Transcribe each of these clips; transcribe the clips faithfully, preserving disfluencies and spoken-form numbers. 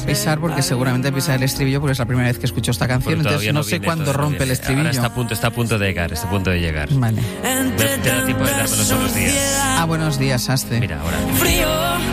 pisar porque seguramente pisa el estribillo porque es la primera vez que escucho esta canción, entonces no, no sé cuándo rompe el estribillo. Ahora está a punto, está a punto de llegar, está a punto de llegar. Vale. Me, te da tiempo de darme los buenos días. Ah, buenos días, Astre. Mira, ahora. Frío,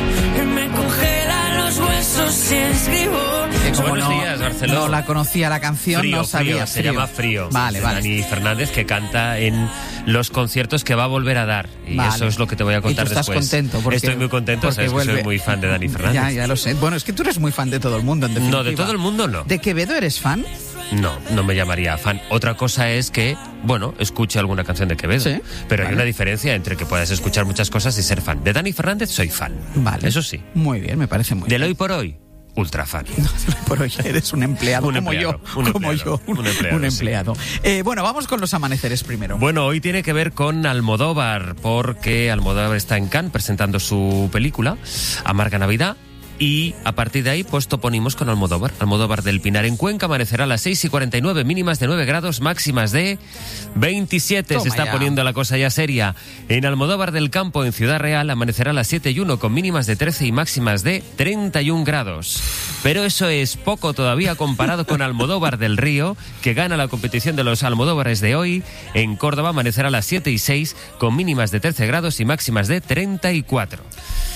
me congela los huesos si escribo. Que como buenos no, días, Barcelona. No la conocía la canción, Frío, no sabía. frío, se frío. llama Frío. Vale, vale. Dani Fernández, que canta en los conciertos que va a volver a dar. Y vale. eso es lo que te voy a contar ¿Y tú estás después. contento? Porque, Estoy muy contento, sabes vuelve... que soy muy fan de Dani Fernández. Ya, ya lo sé. Bueno, es que tú eres muy fan de todo el mundo, en definitiva. No, de todo el mundo no. ¿De Quevedo eres fan? No, no me llamaría fan. Otra cosa es que, bueno, escuche alguna canción de Quevedo. Sí. Pero vale. hay una diferencia entre que puedas escuchar muchas cosas y ser fan. De Dani Fernández soy fan. Vale. Eso sí. Muy bien, me parece muy Del bien. hoy por hoy, ultra fan. No, por hoy eres un empleado, Un como empleado, yo. un como empleado, yo. Un, un empleado, un empleado. sí. Eh, bueno, vamos con los amaneceres primero. Bueno, hoy tiene que ver con Almodóvar, porque Almodóvar está en Cannes presentando su película, Amarga Navidad. Y a partir de ahí, pues toponimos con Almodóvar. Almodóvar del Pinar en Cuenca amanecerá a las seis y cuarenta y nueve, mínimas de nueve grados, máximas de veintisiete. Toma Se está ya. poniendo la cosa ya seria. En Almodóvar del Campo, en Ciudad Real, amanecerá a las siete y uno, con mínimas de trece y máximas de treinta y un grados. Pero eso es poco todavía comparado con Almodóvar del Río, que gana la competición de los Almodóvares de hoy. En Córdoba amanecerá a las siete y seis, con mínimas de trece grados y máximas de treinta y cuatro.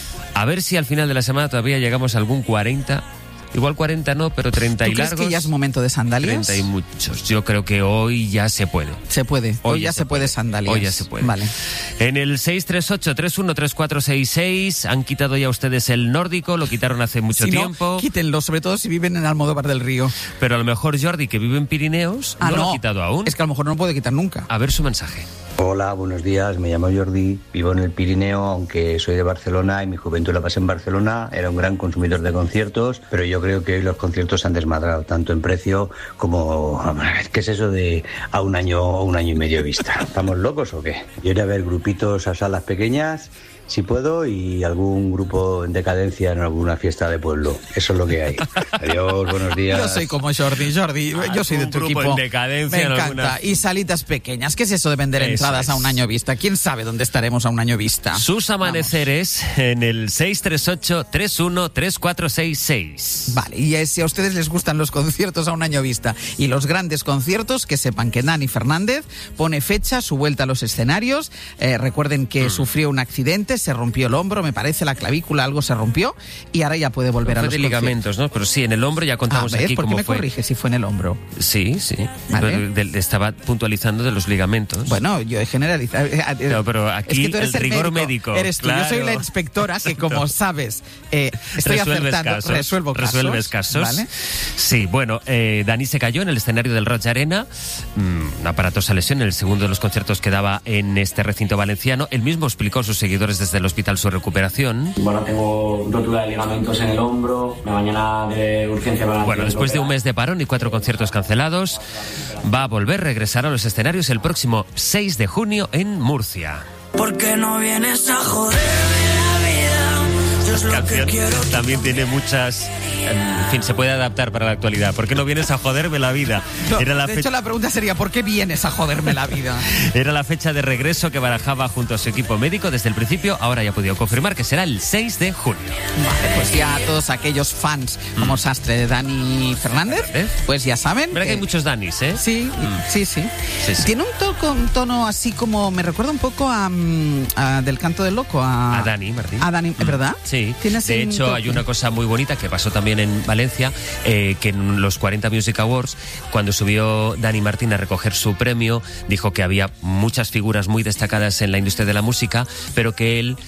A ver si al final de la semana todavía llegamos a algún cuarenta. Igual cuarenta no, pero treinta y ¿Tú crees largos. que ya es momento de sandalias? treinta y muchos. Yo creo que hoy ya se puede. Se puede. Hoy, Hoy ya se puede sandalias. Hoy ya se puede. Vale. En el seis tres ocho, tres uno tres cuatro seis seis han quitado ya ustedes el nórdico, lo quitaron hace mucho Si tiempo. no, quítenlo, sobre todo si viven en Almodóvar del Río. Pero a lo mejor Jordi, que vive en Pirineos, Ah, no, no, lo ha quitado aún. Es que a lo mejor no lo puede quitar nunca. A ver su mensaje. Hola, buenos días, me llamo Jordi, vivo en el Pirineo, aunque soy de Barcelona y mi juventud la pasé en Barcelona, era un gran consumidor de conciertos, pero yo creo que hoy los conciertos se han desmadrado, tanto en precio como... ¿Qué es eso de a un año o un año y medio de vista? ¿Estamos locos o qué? Yo iré a ver grupitos a salas pequeñas, si puedo, y algún grupo en decadencia en alguna fiesta de pueblo. Eso es lo que hay. Adiós, buenos días. Yo soy como Jordi, Jordi, yo soy de tu grupo equipo. en decadencia Me en encanta. alguna- Y salitas pequeñas. ¿Qué es eso de vender Eso entradas es. a un año vista? ¿Quién sabe dónde estaremos a un año vista? Sus amaneceres en el seis tres ocho, tres uno tres cuatro seis seis. Vale, y si a ustedes les gustan los conciertos a un año vista y los grandes conciertos, que sepan que Dani Fernández pone fecha, su vuelta a los escenarios. Eh, recuerden que Mm. sufrió un accidente, se rompió el hombro, me parece, la clavícula, algo se rompió, y ahora ya puede volver Fue a los de conciertos. ligamentos, ¿no? Pero sí, en el hombro ya Ah, contamos ¿ves? aquí ¿Por qué cómo me fue. corrige si fue en el hombro? Sí, sí. Vale. Pero de- de- estaba puntualizando de los ligamentos. Bueno, yo he generalizado. eh, eh, No, pero aquí es que tú eres el rigor médico, Eres tú. Yo soy claro. la inspectora que, como sabes, eh, estoy Resuelves acertando. casos, resuelvo casos. resuelves casos. ¿Vale? Sí, bueno, eh, Dani se cayó en el escenario del Roig Arena, mm, una aparatosa lesión en el segundo de los conciertos que daba en este recinto valenciano. Él mismo explicó a sus seguidores desde el hospital su recuperación. Bueno, tengo rotura de ligamentos en el hombro, mañana de urgencia para... Bueno, después de un mes de parón y cuatro conciertos cancelados, va a volver a regresar a los escenarios el próximo seis de junio en Murcia. ¿Por qué no vienes a joderme la vida? Yo es lo que Canción quiero. también tiene muchas... En fin, se puede adaptar para la actualidad. ¿Por qué no vienes a joderme la vida? No, Era la de fe- hecho, la pregunta sería: ¿por qué vienes a joderme la vida? Era la fecha de regreso que barajaba junto a su equipo médico desde el principio. Ahora ya ha podido confirmar que será el seis de junio. Vale, pues ya todos aquellos fans como Sastre de Dani Fernández, ¿Eh? pues ya saben. Verdad que hay muchos Danis, ¿eh? Sí, sí, sí, Sí, sí. Tiene un, toco, un tono así como... Me recuerda un poco a, mm, a Del Canto del Loco. A, A Dani Martín. A Dani, ¿verdad? Sí, Tiene así de un hecho toque. hay una cosa muy bonita que pasó también en Valencia, eh, que en los cuarenta Music Awards, cuando subió Dani Martín a recoger su premio, dijo que había muchas figuras muy destacadas en la industria de la música, pero que él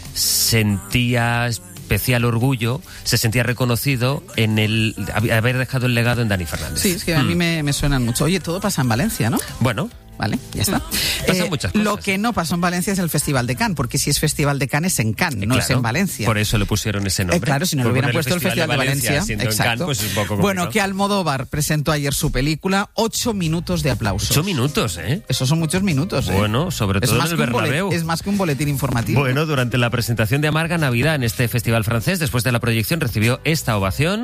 sentía especial orgullo, se sentía reconocido en el haber dejado el legado en Dani Fernández. Sí, es que a mí me, me suenan mucho. Oye, todo pasa en Valencia, ¿no? Bueno, Vale, ya está. Pasan muchas cosas. Lo que no pasó en Valencia es el Festival de Cannes, porque si es Festival de Cannes es en Cannes, no claro, es en Valencia. Por eso le pusieron ese nombre. Eh, claro, si no Por le hubieran poner puesto el Festival de Valencia, siendo en exacto. Cannes, pues es un poco Bueno, complicado. que Almodóvar presentó ayer su película, ocho minutos de aplausos. Ocho minutos, ¿eh? Esos son muchos minutos, ¿eh? Bueno, sobre Es todo más en que el un bolet- Bernabéu. Es más que un boletín informativo. Bueno, durante la presentación de Amarga Navidad en este festival francés, después de la proyección, recibió esta ovación.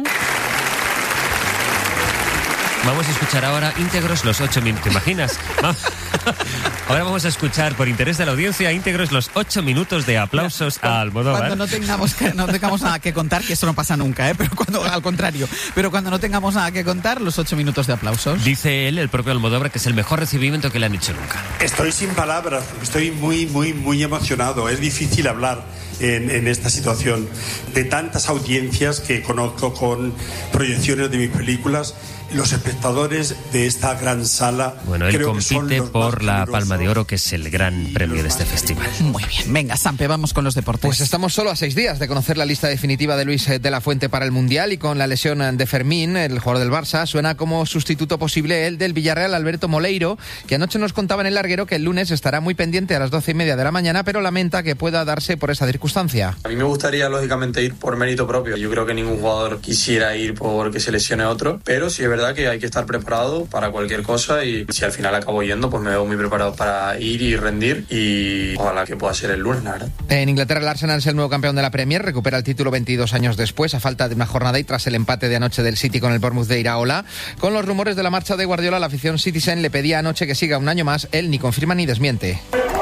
Vamos a escuchar ahora íntegros los ocho minutos. ¿Te imaginas? Ahora vamos a escuchar, por interés de la audiencia, íntegros los ocho minutos de aplausos a Almodóvar. Cuando no tengamos, que, no tengamos nada que contar, que eso no pasa nunca, ¿eh? Pero cuando, al contrario, pero cuando no tengamos nada que contar, los ocho minutos de aplausos. Dice él, el propio Almodóvar, que es el mejor recibimiento que le han hecho nunca. Estoy sin palabras, estoy muy, muy, muy emocionado. Es difícil hablar en, en esta situación de tantas audiencias que conozco con proyecciones de mis películas. Los espectadores de esta gran sala. Bueno, él compite por la Palma de Oro, que es el gran premio de este festival. Muy bien, venga, Sampe, vamos con los deportes. Pues estamos solo a seis días de conocer la lista definitiva de Luis de la Fuente para el Mundial, y con la lesión de Fermín, el jugador del Barça, suena como sustituto posible el del Villarreal, Alberto Moleiro, que anoche nos contaba en El Larguero que el lunes estará muy pendiente a las doce y media de la mañana, pero lamenta que pueda darse por esa circunstancia. A mí me gustaría, lógicamente, ir por mérito propio. Yo creo que ningún jugador quisiera ir porque se lesione otro, pero sí es verdad que hay que estar preparado para cualquier cosa, y si al final acabo yendo, pues me veo muy preparado para ir y rendir, y ojalá que pueda ser el lunes, la verdad. En Inglaterra, el Arsenal es el nuevo campeón de la Premier, recupera el título veintidós años después, a falta de una jornada y tras el empate de anoche del City con el Bournemouth de Iraola. Con los rumores de la marcha de Guardiola, la afición Citizen le pedía anoche que siga un año más. Él ni confirma ni desmiente.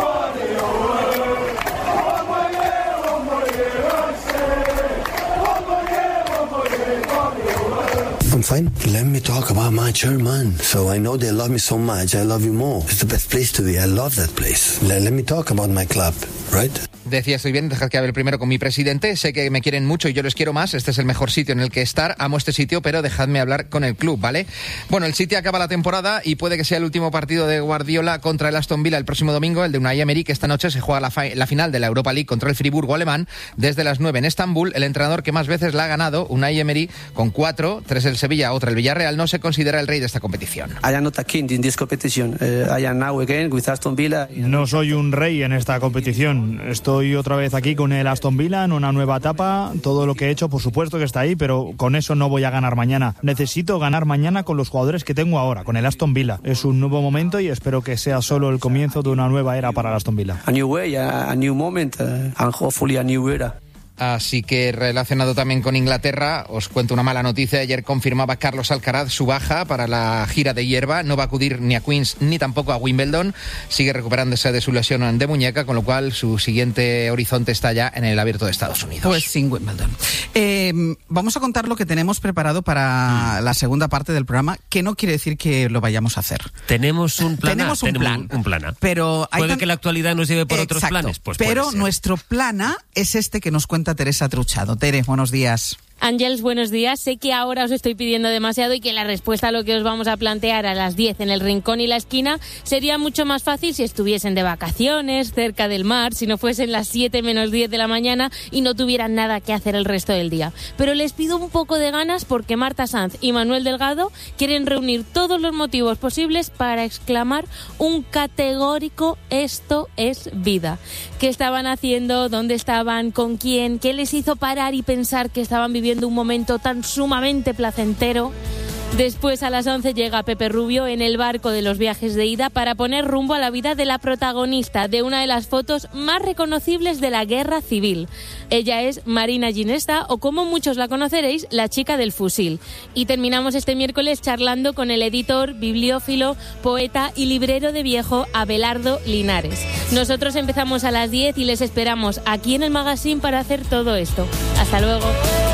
I'm fine. Let me talk about my chairman. So I know they love me so much. I love you more. It's the best place to be. I love that place. Let, let me talk about my club, right? Decía, estoy bien, dejad que hable primero con mi presidente. Sé que me quieren mucho y yo les quiero más. Este es el mejor sitio en el que estar. Amo este sitio, pero dejadme hablar con el club, ¿vale? Bueno, el City acaba la temporada y puede que sea el último partido de Guardiola contra el Aston Villa el próximo domingo, el de Unai Emery, que esta noche se juega la, fi- la final de la Europa League contra el Friburgo alemán desde las nueve en Estambul. El entrenador que más veces la ha ganado, Unai Emery, con cuatro, tres el Sevilla, otra el Villarreal, no se considera el rey de esta competición. I am not a king in this competition. Uh, I am now again with Aston Villa. No soy un rey en esta competición. Estoy otra vez aquí con el Aston Villa en una nueva etapa. Todo lo que he hecho, por supuesto que está ahí, pero con eso no voy a ganar mañana. Necesito ganar mañana con los jugadores que tengo ahora, con el Aston Villa. Es un nuevo momento y espero que sea solo el comienzo de una nueva era para el Aston Villa. A new way, a, a new moment, uh, and hopefully a new era. Así que, relacionado también con Inglaterra, os cuento una mala noticia. Ayer confirmaba Carlos Alcaraz su baja para la gira de hierba. No va a acudir ni a Queens ni tampoco a Wimbledon. Sigue recuperándose de su lesión de muñeca, con lo cual su siguiente horizonte está ya en el Abierto de Estados Unidos. Pues sin Wimbledon. Eh, vamos a contar lo que tenemos preparado para mm. la segunda parte del programa, que no quiere decir que lo vayamos a hacer. Tenemos un plan. Tenemos un tenemos plan. Un, un plan. Pero hay ¿Puede tan... que la actualidad nos lleve por Exacto, otros planes? Pues pero nuestro plan A es este que nos cuenta Teresa Truchado. Tere, buenos días. Ángels, buenos días. Sé que ahora os estoy pidiendo demasiado y que la respuesta a lo que os vamos a plantear a las diez en el Rincón y la Esquina sería mucho más fácil si estuviesen de vacaciones, cerca del mar, si no fuesen las siete menos diez de la mañana y no tuvieran nada que hacer el resto del día. Pero les pido un poco de ganas porque Marta Sanz y Manuel Delgado quieren reunir todos los motivos posibles para exclamar un categórico "esto es vida". ¿Qué estaban haciendo? ¿Dónde estaban? ¿Con quién? ¿Qué les hizo parar y pensar que estaban viviendo un momento tan sumamente placentero? Después, a las once, llega Pepe Rubio en el barco de los viajes de ida para poner rumbo a la vida de la protagonista de una de las fotos más reconocibles de la guerra civil. Ella es Marina Ginesta, o como muchos la conoceréis, la chica del fusil. Y terminamos este miércoles charlando con el editor, bibliófilo, poeta y librero de viejo Abelardo Linares. Nosotros empezamos a las diez y les esperamos aquí en el magazine para hacer todo esto. Hasta luego.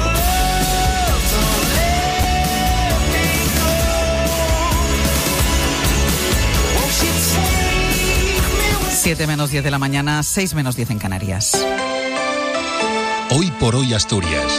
siete menos diez de la mañana, seis menos diez en Canarias. Hoy por hoy Asturias.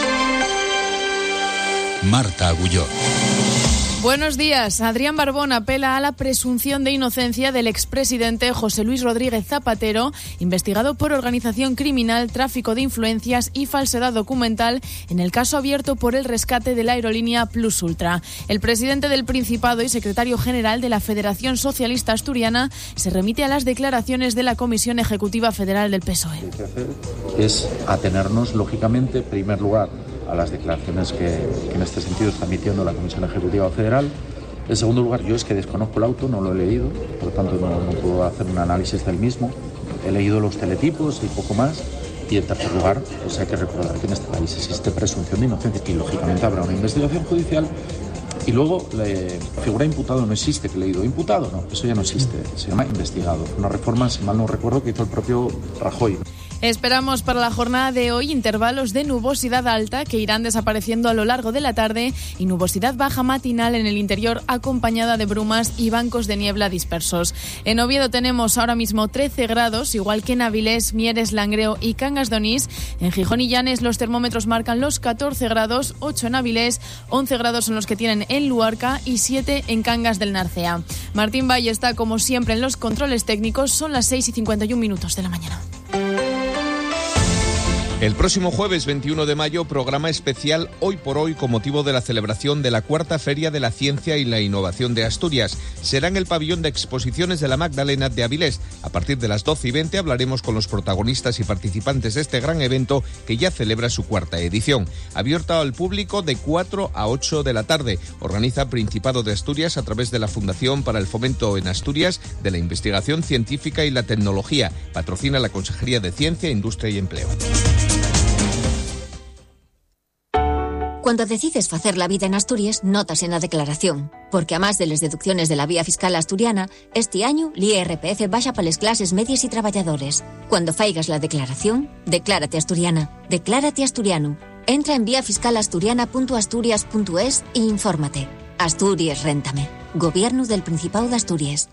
Marta Agulló. Buenos días. Adrián Barbón apela a la presunción de inocencia del expresidente José Luis Rodríguez Zapatero, investigado por organización criminal, tráfico de influencias y falsedad documental en el caso abierto por el rescate de la aerolínea Plus Ultra. El presidente del Principado y secretario general de la Federación Socialista Asturiana se remite a las declaraciones de la Comisión Ejecutiva Federal del P S O E. Lo que hacer es atenernos, lógicamente, en primer lugar, a las declaraciones que, que en este sentido está emitiendo la Comisión Ejecutiva Federal. En segundo lugar, yo es que desconozco el auto, no lo he leído, por lo tanto no, no puedo hacer un análisis del mismo. He leído los teletipos y poco más. Y en tercer lugar, pues hay que recordar que en este país existe presunción de inocencia y lógicamente habrá una investigación judicial Y luego, la figura imputado no existe, que he leído. Imputado, no, eso ya no existe. Se llama investigado. Una reforma, si mal no recuerdo, que hizo el propio Rajoy. Esperamos para la jornada de hoy intervalos de nubosidad alta que irán desapareciendo a lo largo de la tarde y nubosidad baja matinal en el interior acompañada de brumas y bancos de niebla dispersos. En Oviedo tenemos ahora mismo trece grados, igual que en Avilés, Mieres, Langreo y Cangas de Onís. En Gijón y Llanes los termómetros marcan los catorce grados, ocho en Avilés, once grados son los que tienen en Luarca y siete en Cangas del Narcea. Martín Valle está como siempre en los controles técnicos, son las seis y cincuenta y un minutos de la mañana. El próximo jueves veintiuno de mayo, programa especial Hoy por Hoy con motivo de la celebración de la cuarta Feria de la Ciencia y la Innovación de Asturias. Será en el pabellón de exposiciones de la Magdalena de Avilés. A partir de las doce y veinte hablaremos con los protagonistas y participantes de este gran evento que ya celebra su cuarta edición. Abierto al público de cuatro a ocho de la tarde. Organiza Principado de Asturias a través de la Fundación para el Fomento en Asturias de la Investigación Científica y la Tecnología. Patrocina la Consejería de Ciencia, Industria y Empleo. Cuando decides facer la vida en Asturias, notas en la declaración. Porque a más de las deducciones de la vía fiscal asturiana, este año l'I R P F baja para las clases medias y trabajadores. Cuando faigas la declaración, declárate asturiana. Declárate asturiano. Entra en vía fiscal asturiana punto asturias punto es e infórmate. Asturias Réntame. Gobierno del Principado de Asturias.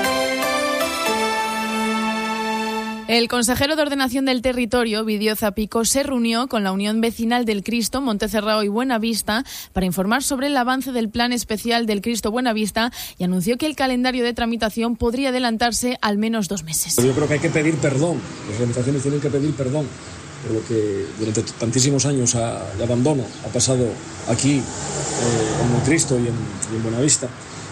El consejero de Ordenación del Territorio, Vidio Zapico, se reunió con la Unión Vecinal del Cristo, Montecerrao y Buenavista para informar sobre el avance del Plan Especial del Cristo Buenavista y anunció que el calendario de tramitación podría adelantarse al menos dos meses. Yo creo que hay que pedir perdón, las organizaciones tienen que pedir perdón por lo que durante tantísimos años ha, de abandono ha pasado aquí eh, en el Cristo y en, y en Buenavista.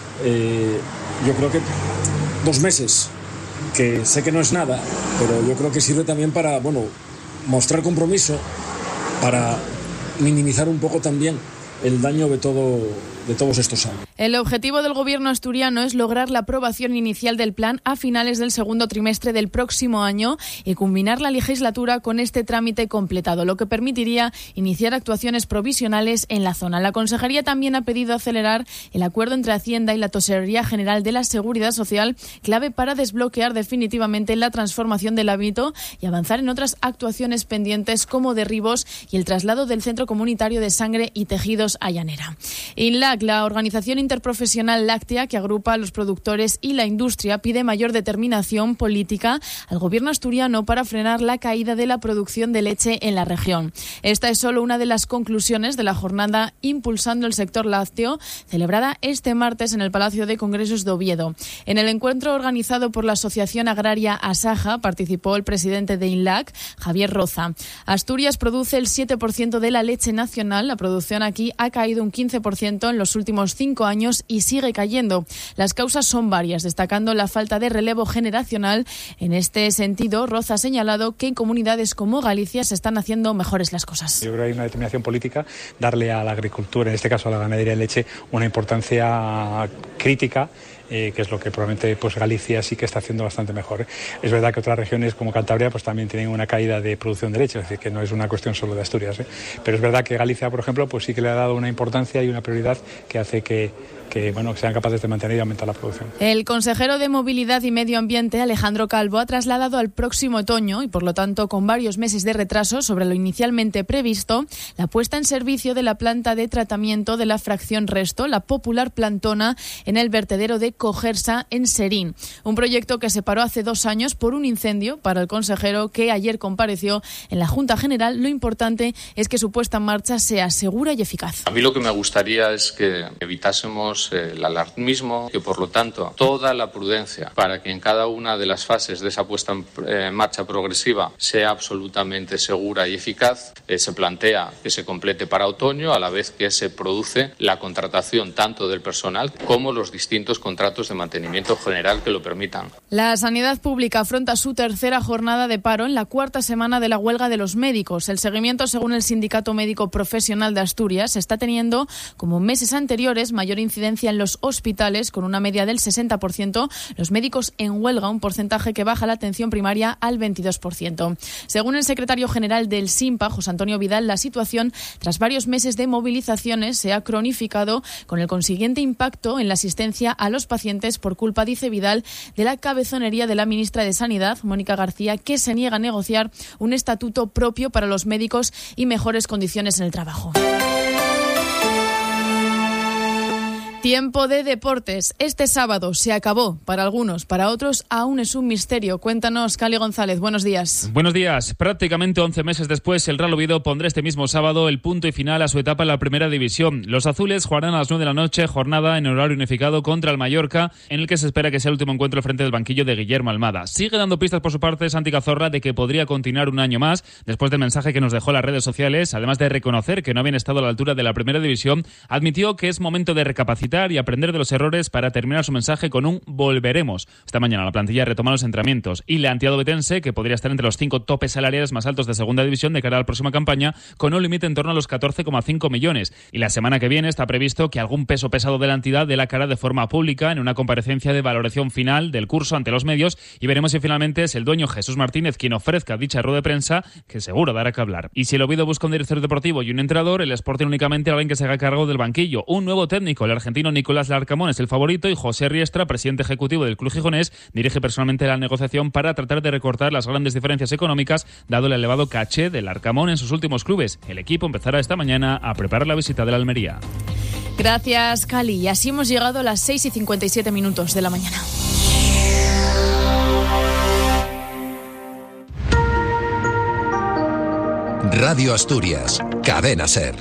Eh, yo creo que dos meses... que sé que no es nada, pero yo creo que sirve también para, bueno, mostrar compromiso, para minimizar un poco también el daño de todo de todos estos años. El objetivo del gobierno asturiano es lograr la aprobación inicial del plan a finales del segundo trimestre del próximo año y culminar la legislatura con este trámite completado, lo que permitiría iniciar actuaciones provisionales en la zona. La Consejería también ha pedido acelerar el acuerdo entre Hacienda y la Tesorería General de la Seguridad Social, clave para desbloquear definitivamente la transformación del hábito y avanzar en otras actuaciones pendientes como derribos y el traslado del Centro Comunitario de Sangre y Tejidos a Llanera. INLAC, la organización interprofesional láctea que agrupa a los productores y la industria, pide mayor determinación política al gobierno asturiano para frenar la caída de la producción de leche en la región. Esta es solo una de las conclusiones de la jornada Impulsando el sector lácteo, celebrada este martes en el Palacio de Congresos de Oviedo. En el encuentro organizado por la Asociación Agraria Asaja participó el presidente de INLAC, Javier Roza. Asturias produce el siete por ciento de la leche nacional. La producción aquí ha caído un quince por ciento en los últimos cinco años y sigue cayendo. Las causas son varias, destacando la falta de relevo generacional. En este sentido, Roza ha señalado que en comunidades como Galicia se están haciendo mejores las cosas. Yo creo que hay una determinación política, darle a la agricultura, en este caso a la ganadería de leche, una importancia crítica, Eh, que es lo que probablemente pues Galicia sí que está haciendo bastante mejor. ¿eh? Es verdad que otras regiones como Cantabria pues también tienen una caída de producción de leche, es decir, que no es una cuestión solo de Asturias. ¿eh? Pero es verdad que Galicia, por ejemplo, pues sí que le ha dado una importancia y una prioridad que hace que, que bueno, sean capaces de mantener y aumentar la producción. El consejero de Movilidad y Medio Ambiente, Alejandro Calvo, ha trasladado al próximo otoño y por lo tanto con varios meses de retraso sobre lo inicialmente previsto, la puesta en servicio de la planta de tratamiento de la fracción resto, la popular plantona, en el vertedero de Cogersa en Serín. Un proyecto que se paró hace dos años por un incendio. Para el consejero, que ayer compareció en la Junta General, lo importante es que su puesta en marcha sea segura y eficaz. A mí lo que me gustaría es que evitásemos el alarmismo, que por lo tanto toda la prudencia para que en cada una de las fases de esa puesta en marcha progresiva sea absolutamente segura y eficaz. Eh, se plantea que se complete para otoño, a la vez que se produce la contratación tanto del personal como los distintos contratos contratos de mantenimiento general que lo permitan. La sanidad pública afronta su tercera jornada de paro en la cuarta semana de la huelga de los médicos. El seguimiento, según el Sindicato Médico Profesional de Asturias, está teniendo, como meses anteriores, mayor incidencia en los hospitales, con una media del sesenta por ciento. Los médicos en huelga, un porcentaje que baja la atención primaria al veintidós por ciento. Según el secretario general del SINPA, José Antonio Vidal, la situación, tras varios meses de movilizaciones, se ha cronificado, con el consiguiente impacto en la asistencia a los pacientes por culpa, dice Vidal, de la cabezonería de la ministra de Sanidad, Mónica García, que se niega a negociar un estatuto propio para los médicos y mejores condiciones en el trabajo. Tiempo de deportes. Este sábado se acabó para algunos, para otros aún es un misterio. Cuéntanos, Cali González, buenos días. Buenos días. Prácticamente once meses después, el Real Oviedo pondrá este mismo sábado el punto y final a su etapa en la primera división. Los azules jugarán a las nueve de la noche, jornada en horario unificado contra el Mallorca, en el que se espera que sea el último encuentro frente del banquillo de Guillermo Almada. Sigue dando pistas por su parte Santi Cazorla de que podría continuar un año más, después del mensaje que nos dejó en las redes sociales. Además de reconocer que no habían estado a la altura de la primera división, admitió que es momento de recapacitar y aprender de los errores para terminar su mensaje con un volveremos. Esta mañana la plantilla retoma los entrenamientos y la antiodobetense, que podría estar entre los cinco topes salariales más altos de segunda división de cara a la próxima campaña, con un límite en torno a los catorce coma cinco millones. Y la semana que viene está previsto que algún peso pesado de la entidad dé la cara de forma pública en una comparecencia de valoración final del curso ante los medios, y veremos si finalmente es el dueño Jesús Martínez quien ofrezca dicha rueda de prensa, que seguro dará que hablar. Y si el Oviedo busca un director deportivo y un entrenador, el Sporting únicamente alguien que se haga cargo del banquillo. Un nuevo técnico, el argentino Nicolás Larcamón, es el favorito, y José Riestra, presidente ejecutivo del club gijonés, dirige personalmente la negociación para tratar de recortar las grandes diferencias económicas, dado el elevado caché del Arcamón en sus últimos clubes. El equipo empezará esta mañana a preparar la visita de la Almería. Gracias, Cali. Y así hemos llegado a las seis y cincuenta y siete minutos de la mañana. Radio Asturias, Cadena SER.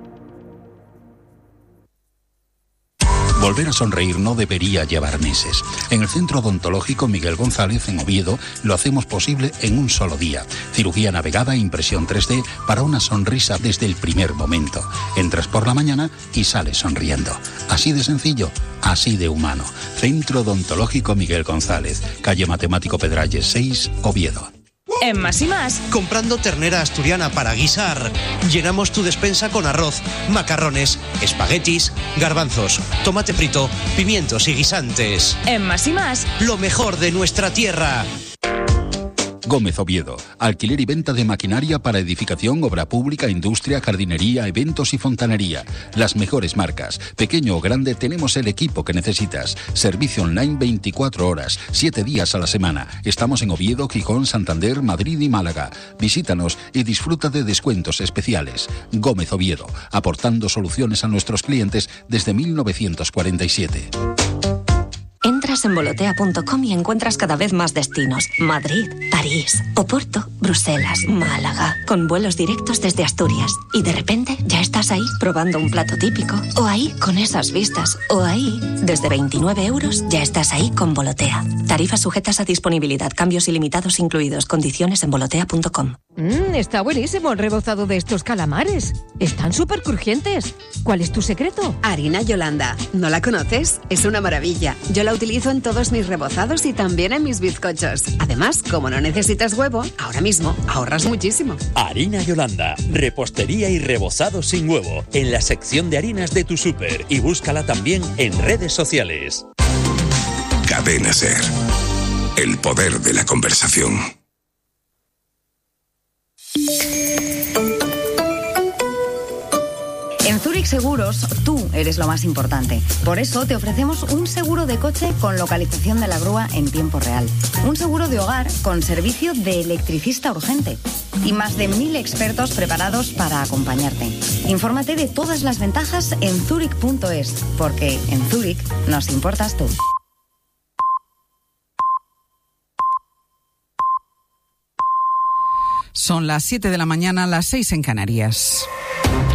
Volver a sonreír no debería llevar meses. En el Centro Odontológico Miguel González, en Oviedo, lo hacemos posible en un solo día. Cirugía navegada e impresión tres D para una sonrisa desde el primer momento. Entras por la mañana y sales sonriendo. Así de sencillo, así de humano. Centro Odontológico Miguel González, calle Matemático Pedralles seis, Oviedo. En Más y Más, comprando ternera asturiana para guisar, llenamos tu despensa con arroz, macarrones, espaguetis, garbanzos, tomate frito, pimientos y guisantes. En Más y Más, lo mejor de nuestra tierra. Gómez Oviedo, alquiler y venta de maquinaria para edificación, obra pública, industria, jardinería, eventos y fontanería. Las mejores marcas, pequeño o grande, tenemos el equipo que necesitas. Servicio online veinticuatro horas, siete días a la semana. Estamos en Oviedo, Gijón, Santander, Madrid y Málaga. Visítanos y disfruta de descuentos especiales. Gómez Oviedo, aportando soluciones a nuestros clientes desde mil novecientos cuarenta y siete. entras en volotea punto com y encuentras cada vez más destinos. Madrid, París, Oporto, Bruselas, Málaga, con vuelos directos desde Asturias. Y de repente ya estás ahí probando un plato típico, o ahí con esas vistas, o ahí, desde veintinueve euros, ya estás ahí con Volotea. Tarifas sujetas a disponibilidad, cambios ilimitados incluidos, condiciones en volotea punto com. Mmm, está buenísimo el rebozado de estos calamares. Están súper crujientes. ¿Cuál es tu secreto? Harina Yolanda. ¿No la conoces? Es una maravilla. Yo la utilizo en todos mis rebozados y también en mis bizcochos. Además, como no necesitas huevo, ahora mismo ahorras muchísimo. Harina Yolanda. Repostería y rebozado sin huevo. En la sección de harinas de tu súper. Y búscala también en redes sociales. Cadena SER. El poder de la conversación. En Zurich Seguros, tú eres lo más importante. Por eso te ofrecemos un seguro de coche con localización de la grúa en tiempo real. Un seguro de hogar con servicio de electricista urgente. Y más de mil expertos preparados para acompañarte. Infórmate de todas las ventajas en zurich punto es, porque en Zurich nos importas tú. Son las siete de la mañana, las seis en Canarias.